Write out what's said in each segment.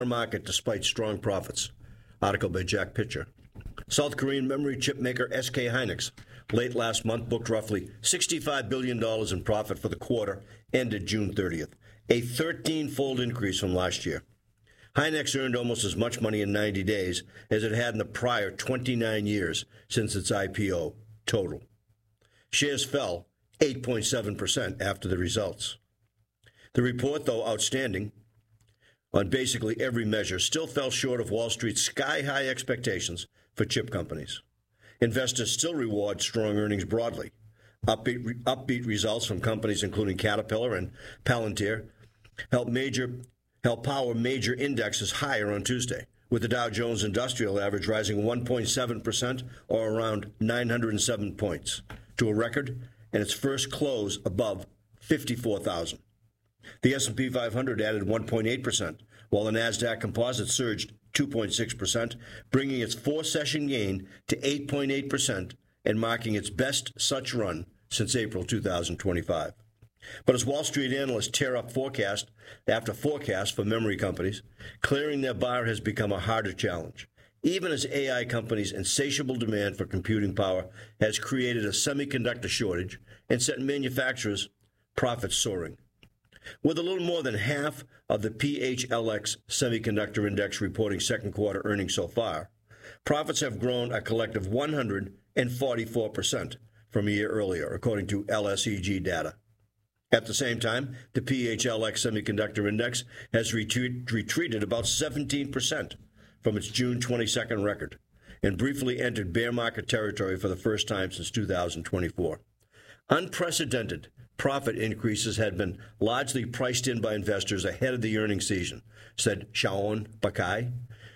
market despite strong profits. Article by Jack Pitcher. South Korean memory chip maker SK Hynix late last month booked roughly $65 billion in profit for the quarter ended June 30th, a 13-fold increase from last year. Hynix earned almost as much money in 90 days as it had in the prior 29 years since its IPO total. Shares fell 8.7% after the results. The report, though outstanding on basically every measure, still fell short of Wall Street's sky-high expectations for chip companies. Investors still reward strong earnings broadly. Upbeat results from companies including Caterpillar and Palantir helped power major indexes higher on Tuesday, with the Dow Jones Industrial Average rising 1.7%, or around 907 points, to a record and its first close above 54,000. The S&P 500 added 1.8%, while the Nasdaq Composite surged 2.6%, bringing its four-session gain to 8.8% and marking its best such run since April 2025. But as Wall Street analysts tear up forecast after forecast for memory companies, clearing their bar has become a harder challenge, even as AI companies' insatiable demand for computing power has created a semiconductor shortage and set manufacturers' profits soaring. With a little more than half of the PHLX Semiconductor Index reporting second quarter earnings so far, profits have grown a collective 144% from a year earlier, according to LSEG data. At the same time, the PHLX Semiconductor Index has retreated about 17% from its June 22nd record and briefly entered bear market territory for the first time since 2024. Unprecedented profit increases had been largely priced in by investors ahead of the earnings season, said Shaon Bakai,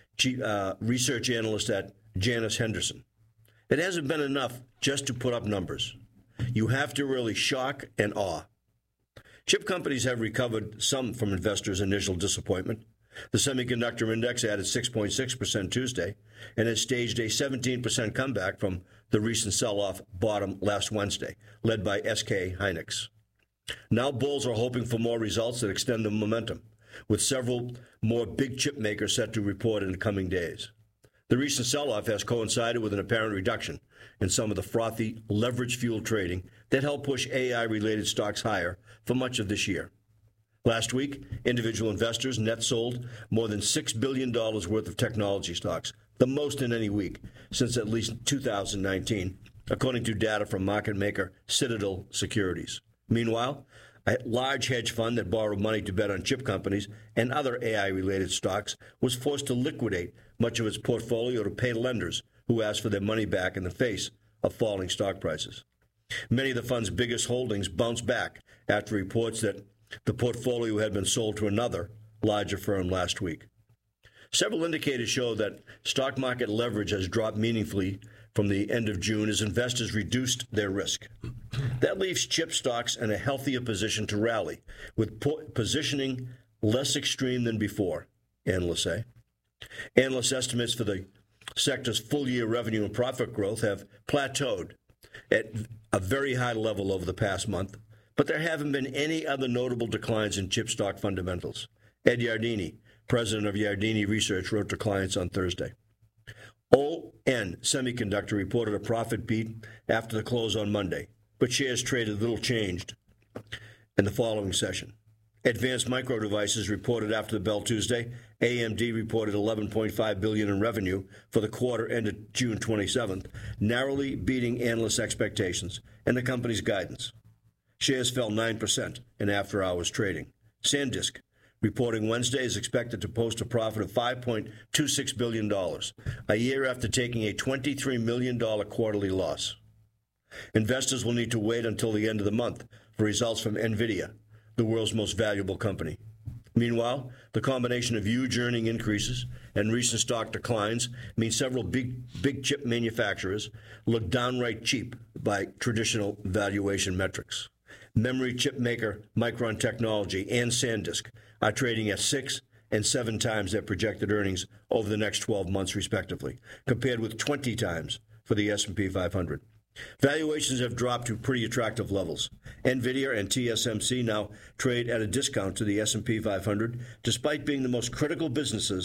research analyst at Janus Henderson. It hasn't been enough just to put up numbers. You have to really shock and awe. Chip companies have recovered some from investors' initial disappointment. The semiconductor index added 6.6% Tuesday and has staged a 17% comeback from the recent sell-off bottom last Wednesday, led by SK Hynix. Now bulls are hoping for more results that extend the momentum, with several more big chip makers set to report in the coming days. The recent sell-off has coincided with an apparent reduction in some of the frothy, leverage-fueled trading that helped push AI-related stocks higher for much of this year. Last week, individual investors net sold more than $6 billion worth of technology stocks, the most in any week since at least 2019, according to data from market maker Citadel Securities. Meanwhile, a large hedge fund that borrowed money to bet on chip companies and other AI-related stocks was forced to liquidate much of its portfolio to pay lenders who asked for their money back in the face of falling stock prices. Many of the fund's biggest holdings bounced back after reports that the portfolio had been sold to another, larger firm last week. Several indicators show that stock market leverage has dropped meaningfully from the end of June as investors reduced their risk. That leaves chip stocks in a healthier position to rally, with positioning less extreme than before, analysts say. Analyst estimates for the sector's full-year revenue and profit growth have plateaued at a very high level over the past month, but there haven't been any other notable declines in chip stock fundamentals. Ed Yardeni, president of Yardeni Research, wrote to clients on Thursday. ON Semiconductor reported a profit beat after the close on Monday, but shares traded little changed in the following session. Advanced Micro Devices reported after the bell Tuesday. AMD reported $11.5 billion in revenue for the quarter ended June 27th, narrowly beating analyst expectations and the company's guidance. Shares fell 9% in after-hours trading. SanDisk, reporting Wednesday, is expected to post a profit of $5.26 billion, a year after taking a $23 million quarterly loss. Investors will need to wait until the end of the month for results from NVIDIA, the world's most valuable company. Meanwhile, the combination of huge earning increases and recent stock declines means several big chip manufacturers look downright cheap by traditional valuation metrics. Memory chip maker Micron Technology and SanDisk are trading at 6 and 7 times their projected earnings over the next 12 months, respectively, compared with 20 times for the S&P 500. Valuations have dropped to pretty attractive levels. NVIDIA and TSMC now trade at a discount to the S&P 500, despite being the most critical businesses